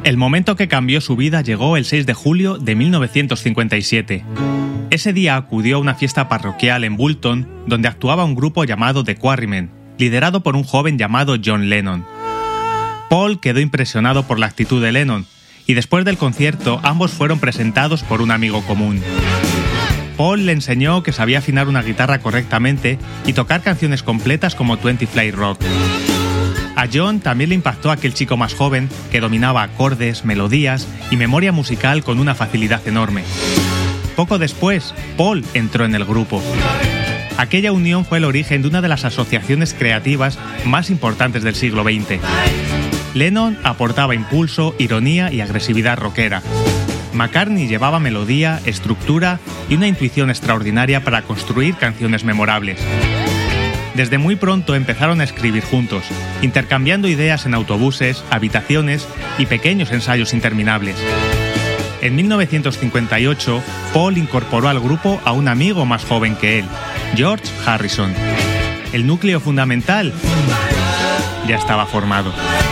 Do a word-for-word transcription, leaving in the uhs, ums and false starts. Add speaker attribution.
Speaker 1: El momento que cambió su vida llegó el seis de julio de mil novecientos cincuenta y siete. Ese día acudió a una fiesta parroquial en Bulton, donde actuaba un grupo llamado The Quarrymen, liderado por un joven llamado John Lennon. Paul quedó impresionado por la actitud de Lennon, y después del concierto ambos fueron presentados por un amigo común. Paul le enseñó que sabía afinar una guitarra correctamente y tocar canciones completas como veinte Fly Rock. A John también le impactó aquel chico más joven que dominaba acordes, melodías y memoria musical con una facilidad enorme. Poco después, Paul entró en el grupo. Aquella unión fue el origen de una de las asociaciones creativas más importantes del siglo veinte. Lennon aportaba impulso, ironía y agresividad rockera. McCartney llevaba melodía, estructura y una intuición extraordinaria para construir canciones memorables. Desde muy pronto empezaron a escribir juntos, intercambiando ideas en autobuses, habitaciones y pequeños ensayos interminables. En mil novecientos cincuenta y ocho, Paul incorporó al grupo a un amigo más joven que él, George Harrison. El núcleo fundamental ya estaba formado.